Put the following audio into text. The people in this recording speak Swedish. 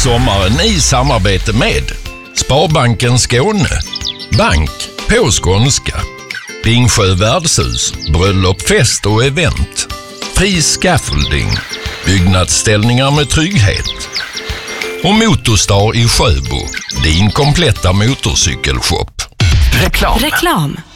sommaren i samarbete med Sparbanken Skåne, bank på skånska, Bingsjö värdshus, bröllop, fest och event, Fri Scaffolding, byggnadsställningar med trygghet och Motorstar i Sjöbo, din kompletta motorcykelshop. Reklam.